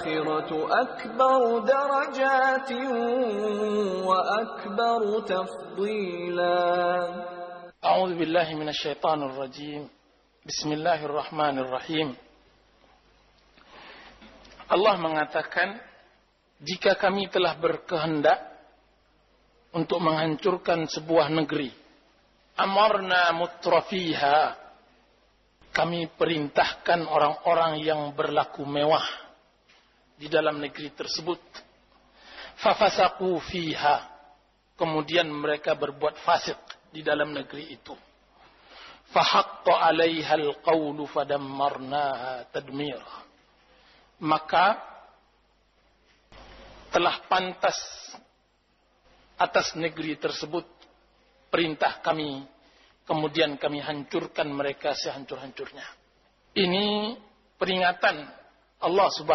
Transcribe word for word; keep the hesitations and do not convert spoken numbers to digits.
أكبر درجات وأكبر تفضيلا. أعوذ بالله من الشيطان الرجيم. بسم الله الرحمن الرحيم. Allah mengatakan, jika kami telah berkehendak untuk menghancurkan sebuah negeri, amarna mutrafiha, kami perintahkan orang-orang yang berlaku mewah di dalam negeri tersebut, fafasaqu fiha, kemudian mereka berbuat fasik di dalam negeri itu, fahaqqa 'alaiha alqawlu fadammarnaha tadmira, maka telah pantas atas negeri tersebut perintah kami, kemudian kami hancurkan mereka sehancur-hancurnya. Ini peringatan Allah Subhanahu